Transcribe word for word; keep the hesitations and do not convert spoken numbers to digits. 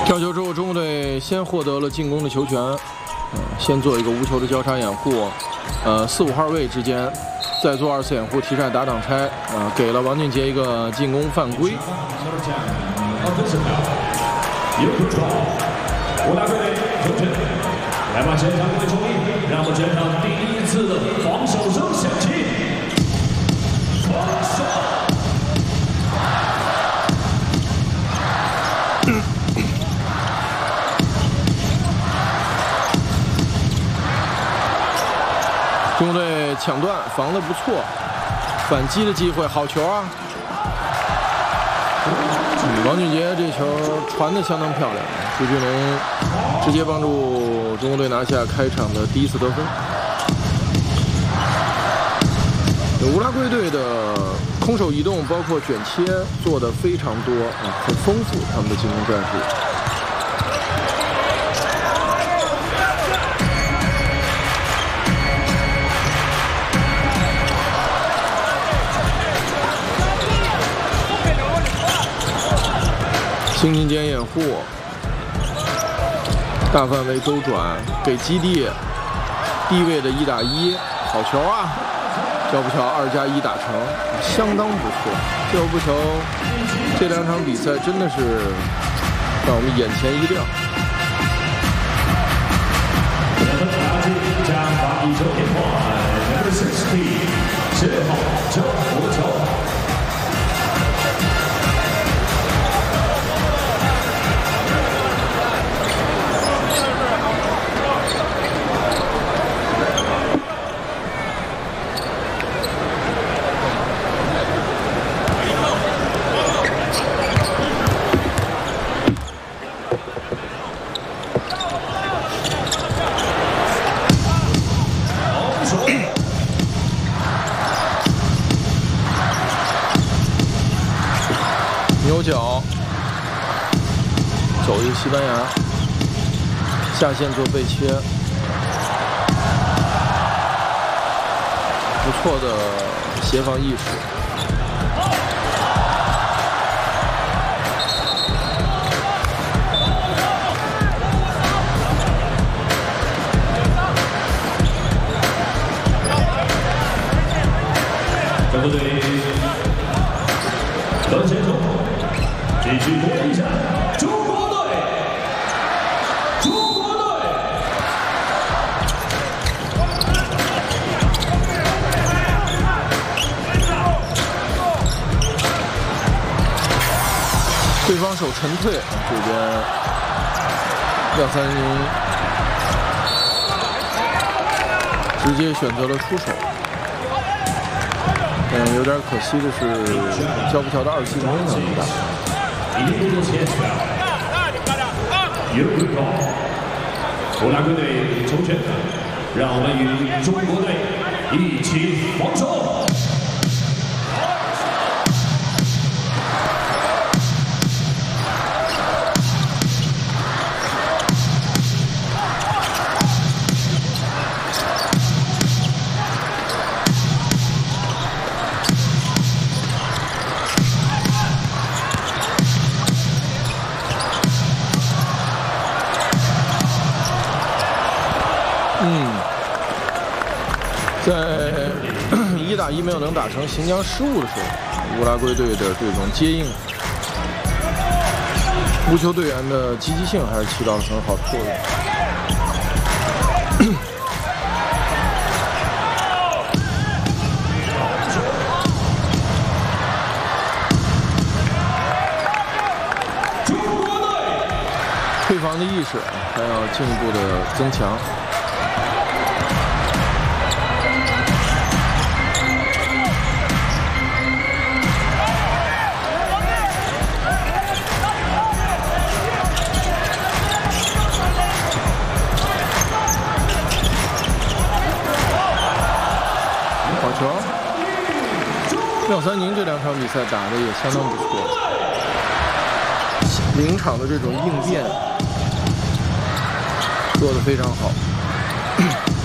跳球之后，中国队先获得了进攻的球权，嗯，先做一个无球的交叉掩护，呃，四五号位之间再做二次掩护，提闪打挡拆，呃，给了王俊杰一个进攻犯规。 国家队球权，来吧，现场各位注意，让我们全场第一次的防守声响起。防守。 中国队抢断防得不错，反击的机会，好球啊！王俊杰这球传得相当漂亮，朱俊龙直接帮助中国队拿下开场的第一次得分。乌拉圭队的空手移动包括卷切做得非常多啊，很丰富他们的进攻战术。轻轻间掩护，大范围周转，给基地低位的一打一，好球啊！教不乔二加一打成，相当不错。教不乔这两场比赛真的是让我们眼前一亮。 加防一球变化 ，number sixteen， 十六号教不乔。 牛角走一西班牙，下线做背切，不错的协防意识。 中国队得前中。继续夺一下，中国队，中国队。 对方手沉退，这边廖三宁直接选择了出手。嗯，有点可惜的是，教不乔的二技能能不大。 一步之前，有一个乌拉圭队球权，让我们与中国队一起防守。 嗯，在一打一没有能打成行将失误的时候，乌拉圭队的这种接应，无球队员的积极性还是起到了很好的作用。退防的意识还要进一步的增强。好球！廖三宁这两场比赛打得也相当不错，临场的这种应变做得非常好。